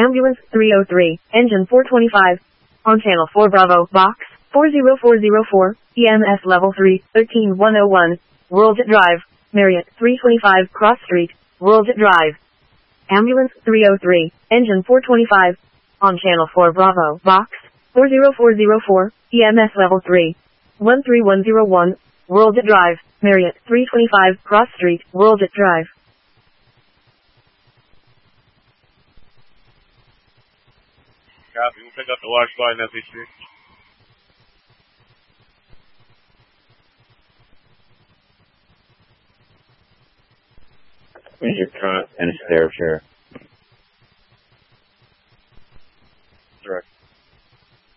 Ambulance 303, engine 425. On channel 4 Bravo, box 40404, EMS level 3, 13101, World Drive, Marriott 325 Cross Street, World Drive. Ambulance 303, engine 425. On channel 4 Bravo, box 40404, EMS level 3, 13101, World Drive, Marriott 325 Cross Street, World Drive. Copy. We'll pick up the large flight in FEC. Where's your current and stair chair?